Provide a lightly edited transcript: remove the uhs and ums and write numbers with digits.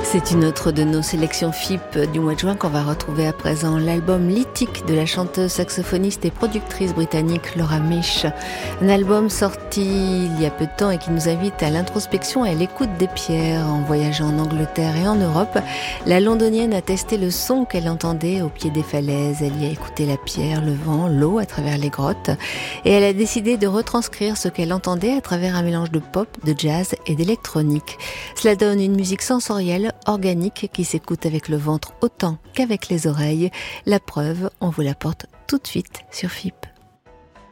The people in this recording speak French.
C'est une autre de nos sélections FIP du mois de juin qu'on va retrouver à présent, l'album Lithique de la chanteuse, saxophoniste et productrice britannique Laura Misch. Un album sorti il y a peu de temps et qui nous invite à l'introspection et à l'écoute des pierres. En voyageant en Angleterre et en Europe, la londonienne a testé le son qu'elle entendait au pied des falaises. Elle y a écouté la pierre, le vent, l'eau à travers les grottes et elle a décidé de retranscrire ce qu'elle entendait à travers un mélange de pop, de jazz et d'électronique. Cela donne une musique sensorielle, organique, qui s'écoute avec le ventre autant qu'avec les oreilles. La preuve, on vous l'apporte tout de suite sur FIP.